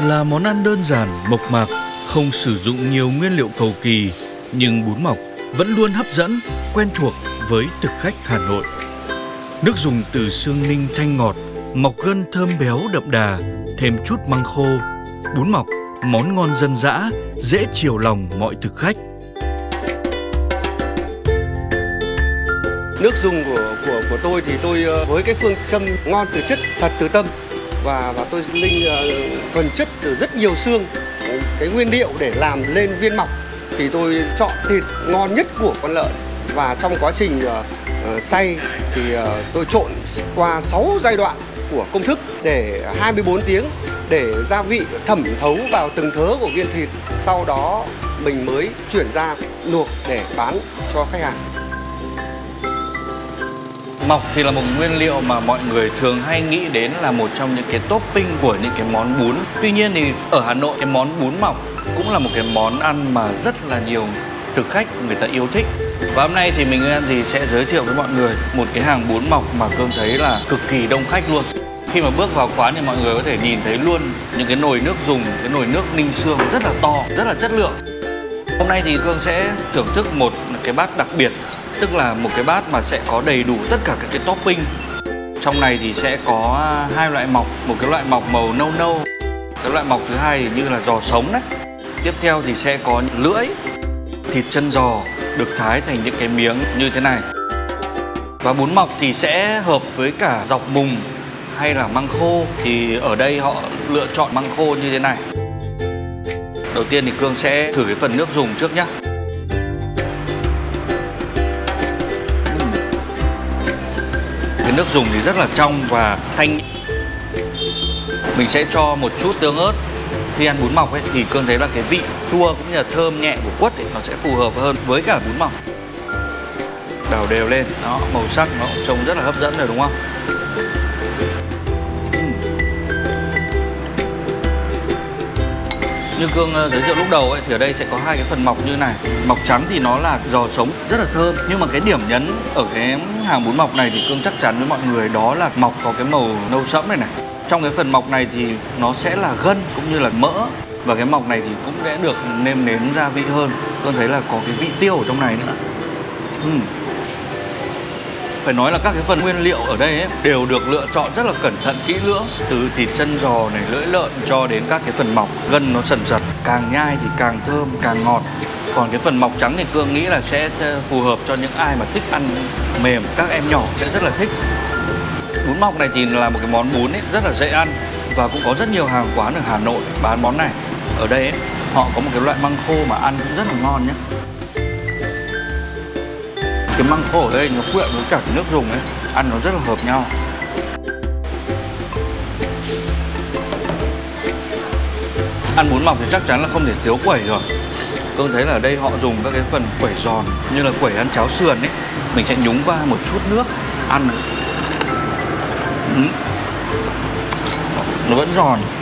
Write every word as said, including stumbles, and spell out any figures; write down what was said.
Là món ăn đơn giản, mộc mạc, không sử dụng nhiều nguyên liệu cầu kỳ, nhưng bún mọc vẫn luôn hấp dẫn, quen thuộc với thực khách Hà Nội. Nước dùng từ xương ninh thanh ngọt, mọc gân thơm béo đậm đà, thêm chút măng khô. Bún mọc, món ngon dân dã, dễ chiều lòng mọi thực khách. Nước dùng của của của tôi thì tôi với cái phương châm ngon từ chất, thật từ tâm, và và tôi ninh uh, thuần chất từ rất nhiều xương. Cái nguyên liệu để làm lên viên mọc thì tôi chọn thịt ngon nhất của con lợn, và trong quá trình uh, uh, xay thì uh, tôi trộn qua sáu giai đoạn của công thức để hai mươi bốn tiếng để gia vị thẩm thấu vào từng thớ của viên thịt. Sau đó mình mới chuyển ra luộc để bán cho khách hàng. Mọc thì là một nguyên liệu mà mọi người thường hay nghĩ đến là một trong những cái topping của những cái món bún. Tuy nhiên thì ở Hà Nội cái món bún mọc cũng là một cái món ăn mà rất là nhiều thực khách người ta yêu thích. Và hôm nay thì mình thì sẽ giới thiệu với mọi người một cái hàng bún mọc mà Cương thấy là cực kỳ đông khách luôn. Khi mà bước vào quán thì mọi người có thể nhìn thấy luôn những cái nồi nước dùng, cái nồi nước ninh xương rất là to, rất là chất lượng. Hôm nay thì Cương sẽ thưởng thức một cái bát đặc biệt, tức là một cái bát mà sẽ có đầy đủ tất cả các cái topping. Trong này thì sẽ có hai loại mọc, một cái loại mọc màu nâu nâu, cái loại mọc thứ hai thì như là giò sống đấy. Tiếp theo thì sẽ có lưỡi, thịt chân giò được thái thành những cái miếng như thế này. Và bún mọc thì sẽ hợp với cả dọc mùng hay là măng khô, thì ở đây họ lựa chọn măng khô như thế này. Đầu tiên thì Cương sẽ thử cái phần nước dùng trước nhé. Cái nước dùng thì rất là trong và thanh. Mình sẽ cho một chút tương ớt. Khi ăn bún mọc ấy thì Cương thấy là cái vị chua cũng như là thơm nhẹ của quất ấy, nó sẽ phù hợp hơn với cả bún mọc. Đảo đều lên, đó, màu sắc nó trông rất là hấp dẫn rồi đúng không? Như Cương giới thiệu lúc đầu ấy, thì ở đây sẽ có hai cái phần mọc như này. Mọc trắng thì nó là giò sống rất là thơm. Nhưng mà cái điểm nhấn ở cái hàng bún mọc này thì Cương chắc chắn với mọi người đó là mọc có cái màu nâu sẫm này này. Trong cái phần mọc này thì nó sẽ là gân cũng như là mỡ. Và cái mọc này thì cũng sẽ được nêm nếm gia vị hơn. Cương thấy là có cái vị tiêu ở trong này nữa. uhm. Phải nói là các cái phần nguyên liệu ở đây ấy, đều được lựa chọn rất là cẩn thận kỹ lưỡng. Từ thịt chân giò này, lưỡi lợn cho đến các cái phần mọc. Gân nó sần sật, càng nhai thì càng thơm, càng ngọt. Còn cái phần mọc trắng thì Cương nghĩ là sẽ phù hợp cho những ai mà thích ăn mềm. Các em nhỏ sẽ rất là thích. Bún mọc này thì là một cái món bún ấy, rất là dễ ăn. Và cũng có rất nhiều hàng quán ở Hà Nội bán món này. Ở đây ấy, họ có một cái loại măng khô mà ăn cũng rất là ngon nhé. Cái măng khô ở đây nó quyện với cả cái nước dùng ấy, ăn nó rất là hợp nhau. Ăn bún mọc thì chắc chắn là không thể thiếu quẩy rồi. Cương thấy là ở đây họ dùng các cái phần quẩy giòn như là quẩy ăn cháo sườn ấy. Mình sẽ nhúng qua một chút nước ăn. Ừ. Nó vẫn giòn.